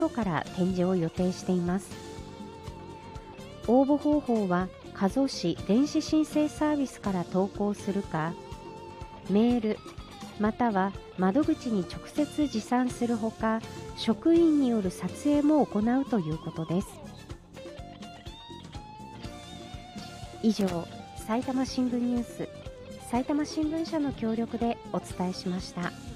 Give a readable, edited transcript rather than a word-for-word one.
から展示を予定しています。応募方法は加須市電子申請サービスから投稿するか、メールまたは窓口に直接持参するほか、職員による撮影も行うということです。以上、埼玉新聞ニュース、埼玉新聞社の協力でお伝えしました。